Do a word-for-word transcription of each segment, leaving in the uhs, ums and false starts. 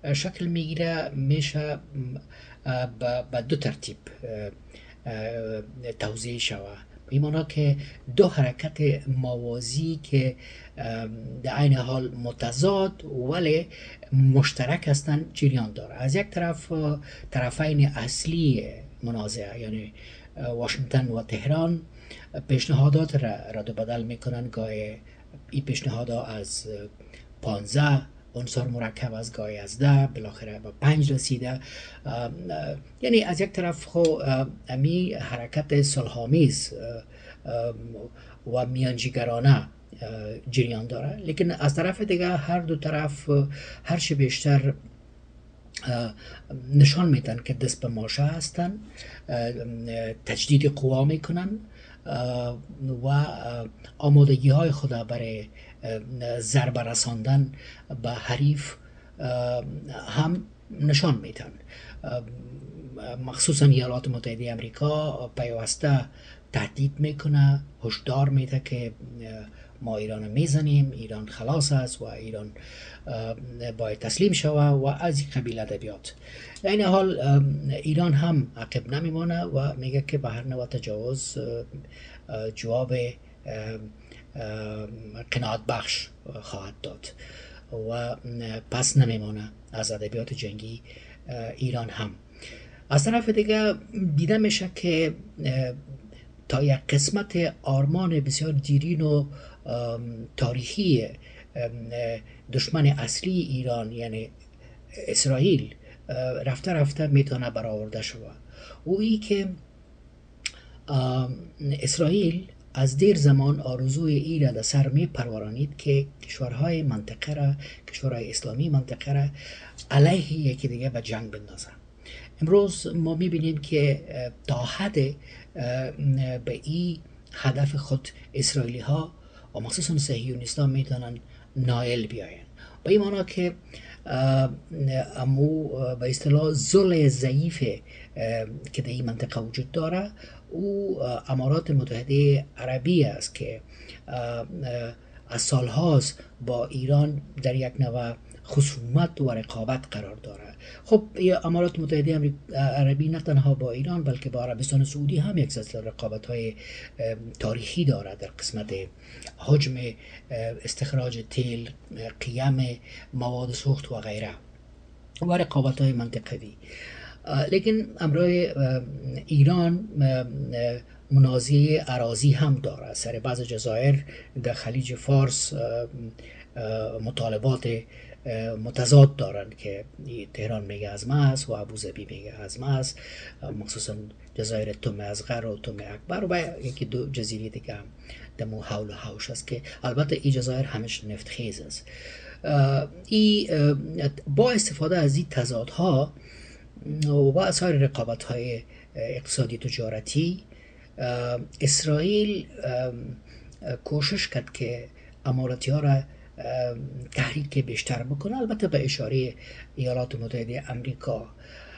شکل میگیره، میشه به دو ترتیب توضیح شود. به این که دو حرکت موازی که در عین حال متضاد ولی مشترک هستند جریان داره. از یک طرف طرفین اصلی منازعه یعنی واشنگتن و تهران پیشنهادات را رد و بدل میکنن. گاهی این پیشنهادات از پانزده عنصر مرکب از گاهی از ده بالاخره به پنج رسیده. یعنی از یک طرف خو امی حرکت صلح‌آمیز و میانجیگرانه جریان داره، لیکن از طرف دیگه هر دو طرف هر چه بیشتر نشان میدن که دست به ماشه هستن، تجدید قوا میکنن و آمادگی های خود برای ضربه رساندن به حریف هم نشان میدن. مخصوصا ایالات متحده امریکا پیوسته تهدید میکنه، هشدار میده که ما ایران میزنیم، ایران خلاص است و ایران باید تسلیم شود و از این قبیل ادبیات. در این حال ایران هم عقب نمیمانه و میگه که به هر نوع تجاوز جواب قناعت بخش خواهد داد و پس نمیمانه از ادبیات جنگی ایران هم. از طرف دیگه دیده میشه که تا یک قسمت آرمان بسیار دیرین و تاریخی دشمن اصلی ایران یعنی اسرائیل رفته رفته میتونه برآورده شود. او ای که اسرائیل از دیر زمان آرزوی ای را در سر می پرورانید که کشورهای منطقه را، کشورهای اسلامی منطقه را علیه یکی دیگه به جنگ بندازن. امروز ما میبینیم که تا حد به این هدف خود اسرائیلی ها و مخصوصا صهیونیستان میتونن نائل بیاین. به این معنی که امو به اصطلاح ظل ضعیف که در این منطقه وجود داره او امارات متحده عربی است که از سالهاست با ایران در یک نوع خصومت و رقابت قرار داره. خب امارات متحده عربی نه تنها با ایران بلکه با عربستان سعودی هم یک سلسله رقابت های تاریخی داره در قسمت حجم استخراج تیل، قیم مواد سوخت و غیره و رقابت های منطقوی. لیکن امروز ایران منازعه اراضی هم داره. سر بعض جزایر در خلیج فارس مطالبات متضاد دارند که تهران میگه از ما است و ابوظبی میگه از ما است، مخصوصا جزایر توم اصغر و توم اکبر و یکی دو جزیره دیگه هم دمو حول و حوش است که البته این جزایر همش نفت خیز است. ای با استفاده از این تضادها و با سایر رقابت های اقتصادی تجارتی اسرائیل کوشش کرد که اماراتی ها را تحریک بیشتر بکنه، البته به اشاره ایالات متحده امریکا.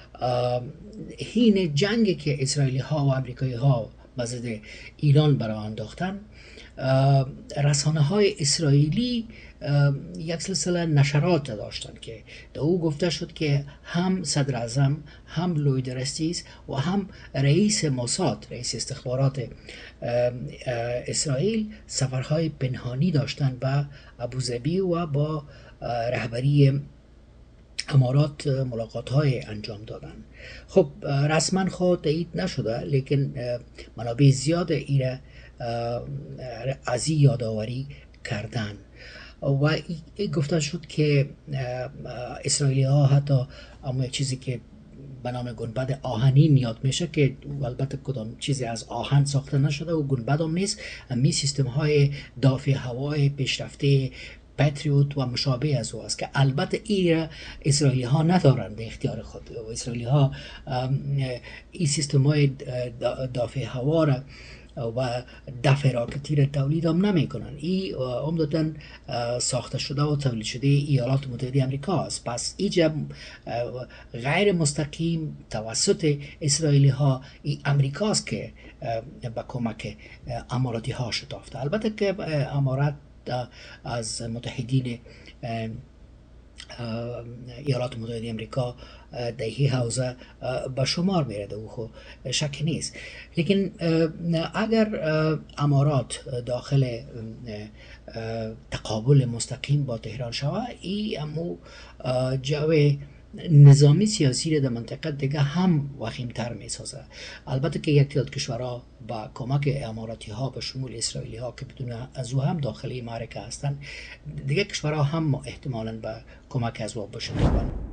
حین جنگی که اسرائیلی ها و امریکایی ها به ضد ایران برای انداختن، رسانه های اسرائیلی یک سلسله نشرات داشتن که در او گفته شد که هم صدر اعظم، هم لوید رستیس و هم رئیس موساد، رئیس استخبارات اسرائیل سفرهای پنهانی داشتن به ابوظبی و با رهبری امارات ملاقات های انجام دادن. خب رسما خود تایید نشده، لیکن منابع زیاد ایره از این یادآوری کردن و گفته شد که اسرائیلی ها حتی اما چیزی که به نام گنبد آهنین یاد میشه که البته کدام چیزی از آهن ساخته نشده و گنبد هم نیست، می سیستم های دافع هوای پیشرفته پاتریوت و مشابه از او است که البته این اسرائیلی ها ندارند به اختیار خود و اسرائیلی ها این سیستم های دافع هوا را و دفع راکتی را تولید هم نمی کنن. این عمدتاً ساخته شده و تولید شده ایالات متحده امریکا است. پس اینجا غیر مستقیم توسط اسرائیلی ها این امریکا است که با کمک اماراتی ها شتافته. البته که امارات از متحدین ایالات متحده امریکا در این حوزه به شمار میرده و خو شک نیست. لیکن اگر امارات داخل تقابل مستقیم با تهران شود، این امو جو نظامی سیاسی را در منطقه دیگه هم وخیمتر می سازه. البته که یک تعداد کشورها با کمک اماراتی ها به شمول اسرائیلی ها که بدون از او هم داخلی معرکه هستند، دیگه کشورها هم احتمالاً به کمک از او بشنوند.